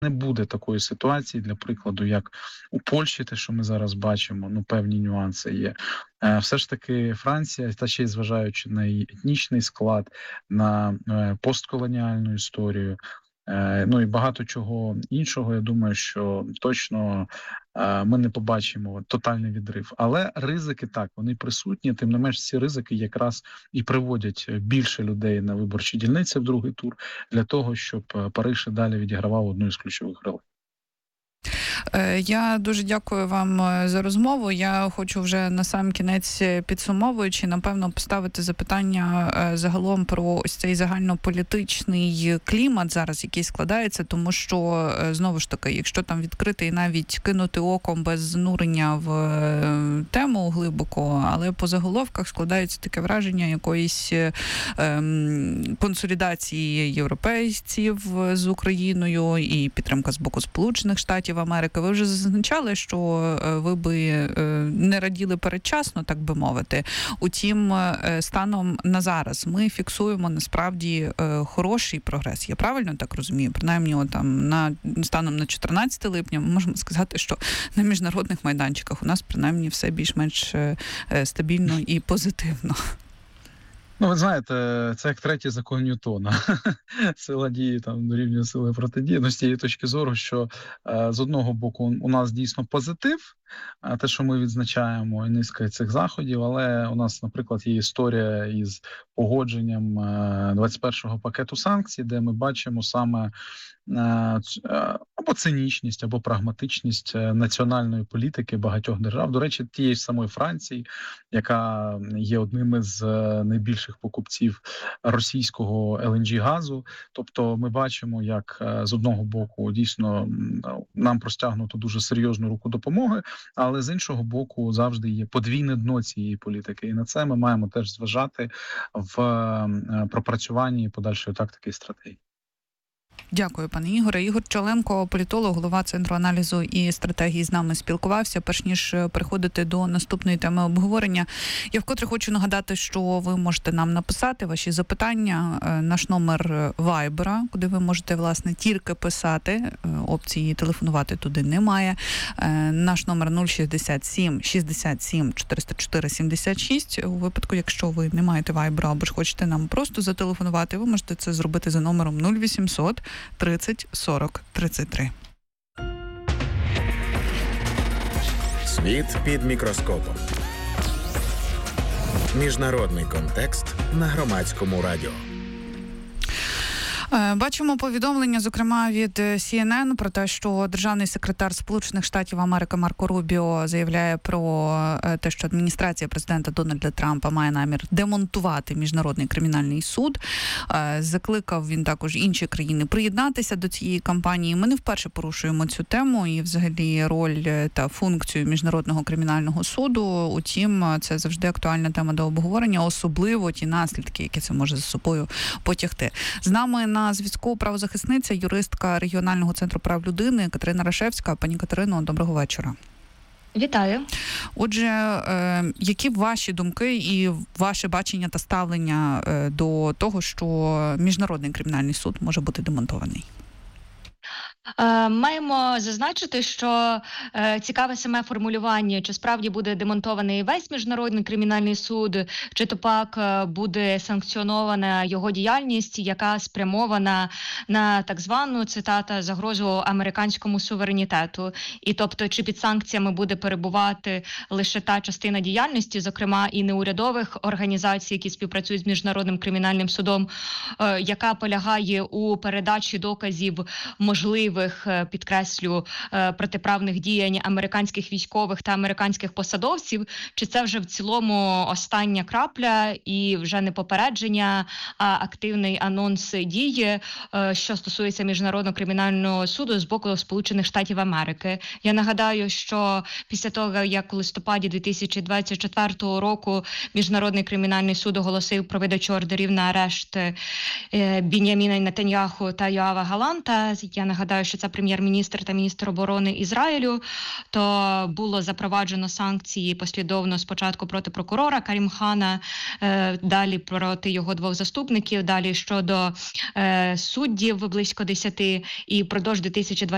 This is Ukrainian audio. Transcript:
не буде такої ситуації, для прикладу, як у Польщі, те, що ми зараз бачимо, певні нюанси є. Все ж таки Франція, та ще й зважаючи на її етнічний склад, на постколоніальну історію, і багато чого іншого, я думаю, що точно ми не побачимо тотальний відрив. Але ризики так, вони присутні, тим не менш ці ризики якраз і приводять більше людей на виборчі дільниці в другий тур для того, щоб Париж і далі відігравав одну із ключових ролей. Я дуже дякую вам за розмову. Я хочу вже на сам кінець, підсумовуючи, напевно, поставити запитання загалом про ось цей загальнополітичний клімат зараз, який складається, тому що, знову ж таки, якщо там відкрити і навіть кинути оком без занурення в тему глибоко, але по заголовках складається таке враження якоїсь консолідації європейців з Україною і підтримка з боку Сполучених Штатів Америки. Ви вже зазначали, що ви би не раділи передчасно, так би мовити. Утім, станом на зараз ми фіксуємо насправді хороший прогрес. Я правильно так розумію? Принаймні, станом на 14 липня ми можемо сказати, що на міжнародних майданчиках у нас принаймні все більш-менш стабільно і позитивно. Ви знаєте, це як третій закон Ньютона. Сила дії дорівнює сили протидії. З цієї точки зору, що з одного боку у нас дійсно позитив, те, що ми відзначаємо, і низка цих заходів, але у нас, наприклад, є історія із погодженням 21-го пакету санкцій, де ми бачимо саме або цинічність, або прагматичність національної політики багатьох держав. До речі, тієї ж самої Франції, яка є одним із найбільших покупців російського LNG-газу. Тобто ми бачимо, як з одного боку дійсно нам простягнуто дуже серйозну руку допомоги, але з іншого боку завжди є подвійне дно цієї політики. І на це ми маємо теж зважати в пропрацюванні подальшої тактики і стратегії. Дякую, пане Ігоре. Ігор Чаленко, політолог, голова Центру аналізу і стратегії, з нами спілкувався. Перш ніж переходити до наступної теми обговорення, я вкотре хочу нагадати, що ви можете нам написати ваші запитання. Наш номер Вайбера, куди ви можете, власне, тільки писати. Опції телефонувати туди немає. Наш номер 067 67 404 76. У випадку, якщо ви не маєте Вайбера або ж хочете нам просто зателефонувати, ви можете це зробити за номером 0800 30 40 33. Світ під мікроскопом. Міжнародний контекст на Громадському радіо. Бачимо повідомлення, зокрема, від CNN про те, що державний секретар Сполучених Штатів Америки Марко Рубіо заявляє про те, що адміністрація президента Дональда Трампа має намір демонтувати Міжнародний кримінальний суд. Закликав він також інші країни приєднатися до цієї кампанії. Ми не вперше порушуємо цю тему і взагалі роль та функцію Міжнародного кримінального суду. Утім, це завжди актуальна тема до обговорення, особливо ті наслідки, які це може за собою потягти. З нами на зв'язку правозахисниця, юристка регіонального центру прав людини Катерина Рашевська. Пані Катерино, доброго вечора. Вітаю. Отже, які ваші думки і ваше бачення та ставлення до того, що Міжнародний кримінальний суд може бути демонтований? Маємо зазначити, що цікаве саме формулювання, чи справді буде демонтований весь Міжнародний кримінальний суд, чи то пак буде санкціонована його діяльність, яка спрямована на так звану, цитата, загрозу американському суверенітету. І тобто, чи під санкціями буде перебувати лише та частина діяльності, зокрема і неурядових організацій, які співпрацюють з Міжнародним кримінальним судом, яка полягає у передачі доказів можливих, підкреслю, протиправних діянь американських військових та американських посадовців, чи це вже в цілому остання крапля і вже не попередження, а активний анонс дії, що стосується Міжнародного кримінального суду з боку Сполучених Штатів Америки. Я нагадаю, що після того, як у листопаді 2024 року Міжнародний кримінальний суд оголосив про видачу ордерів на арешт Бін'яміна Нетаньяху та Йоава Галанта, я нагадаю, що це прем'єр-міністр та міністр оборони Ізраїлю, то було запроваджено санкції послідовно спочатку проти прокурора Карім Хана, далі проти його двох заступників, далі щодо суддів близько 10, і впродовж 2024